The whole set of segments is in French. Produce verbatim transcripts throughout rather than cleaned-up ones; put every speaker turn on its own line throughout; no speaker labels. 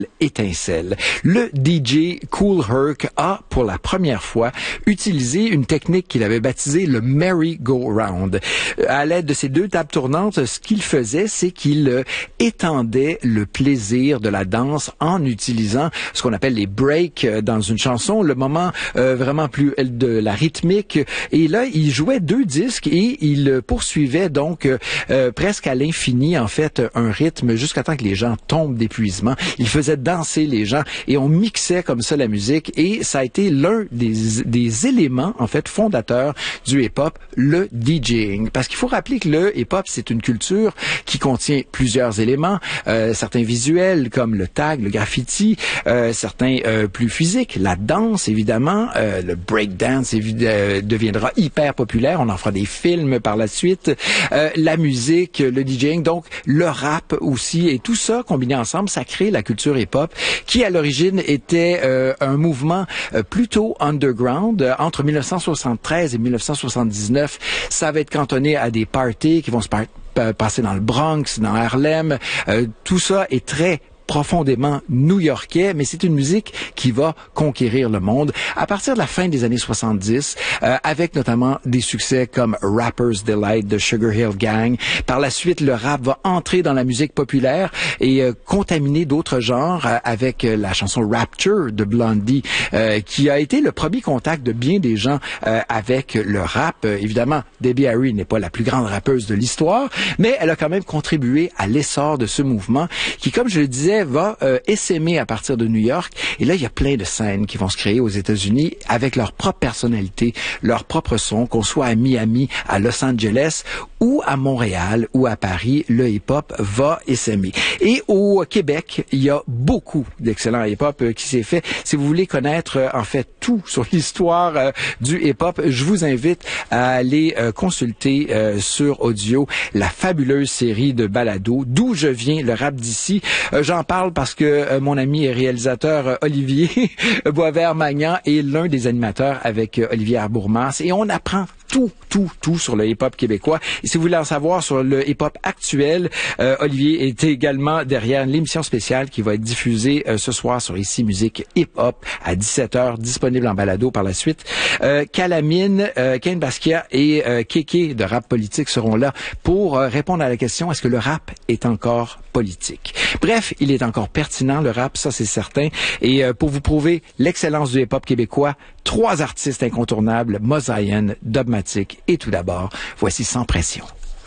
étincelle. Le D J Kool Herc a, pour la première fois, utilisé une technique qu'il avait baptisée le merry-go-round. À l'aide de ces deux tables tournantes, ce qu'il faisait, c'est qu'il euh, étendait le plaisir de la danse en utilisant ce qu'on appelle les breaks dans une chanson, le moment euh, vraiment plus de la rythmique. Et là, il jouait deux disques et il poursuivait donc euh, presque à l'infini, en fait, un rythme jusqu'à temps que les gens tombent d'épuisement. Il faisait danser les gens et on mixait comme ça la musique et ça a été l'un des, des éléments en fait fondateurs du hip-hop, le DJing. Parce qu'il faut rappeler que le hip-hop, c'est une culture qui contient plusieurs éléments, euh, certains visuels comme le tag, le graffiti, euh, certains euh, plus physiques, la danse évidemment, euh, le breakdance euh, deviendra hyper populaire, on en fera des films par la suite, euh, la musique, le DJing, donc le rap aussi et tout ça combiné ensemble, ça crée la culture hip-hop, qui à l'origine était euh, un mouvement euh, plutôt underground. Euh, entre mille neuf cent soixante-treize et mille neuf cent soixante-dix-neuf, ça va être cantonné à des parties qui vont se par- passer dans le Bronx, dans Harlem. Euh, tout ça est très profondément new-yorkais, mais c'est une musique qui va conquérir le monde à partir de la fin des années soixante-dix, euh, avec notamment des succès comme Rapper's Delight de Sugar Hill Gang. Par la suite, le rap va entrer dans la musique populaire et euh, contaminer d'autres genres euh, avec euh, la chanson Rapture de Blondie, euh, qui a été le premier contact de bien des gens euh, avec le rap. Euh, évidemment, Debbie Harry n'est pas la plus grande rappeuse de l'histoire, mais elle a quand même contribué à l'essor de ce mouvement qui, comme je le disais, va euh, essaimer à partir de New York. Et là, il y a plein de scènes qui vont se créer aux États-Unis avec leur propre personnalité, leur propre son, qu'on soit à Miami, à Los Angeles ou à Montréal ou à Paris, le hip-hop va essaimer. Et au Québec, il y a beaucoup d'excellents hip-hop euh, qui s'est fait. Si vous voulez connaître euh, en fait tout sur l'histoire euh, du hip-hop, je vous invite à aller euh, consulter euh, sur audio la fabuleuse série de balados D'où je viens, le rap d'ici. Euh, j'en parle parce que euh, mon ami et réalisateur euh, Olivier Boisvert-Magnan est l'un des animateurs avec euh, Olivier Arbourmas et on apprend tout, tout, tout sur le hip-hop québécois. Et si vous voulez en savoir sur le hip-hop actuel, euh, Olivier est également derrière l'émission spéciale qui va être diffusée euh, ce soir sur Ici Musique Hip-Hop à dix-sept heures, disponible en balado par la suite. Euh, Calamine, euh, Ken Basquiat et euh, Kéké de Rap Politique seront là pour euh, répondre à la question, est-ce que le rap est encore politique? Bref, il est encore pertinent, le rap, ça c'est certain. Et euh, pour vous prouver l'excellence du hip-hop québécois, trois artistes incontournables, Mosaïen, Dogmatic et tout d'abord, voici Sans Pression.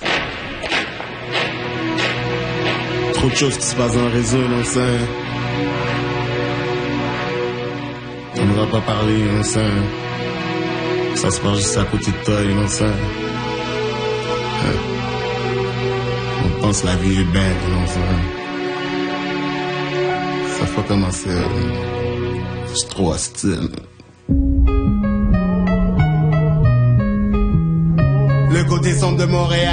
Trop de choses qui se passent dans le réseau, on sait. On ne va pas parler, on sait. Ça se passe juste à côté de toi, on sait. On pense que la vie est belle, on sait. Ça faut commencer. C'est trop hostile. Le côté sombre de Montréal.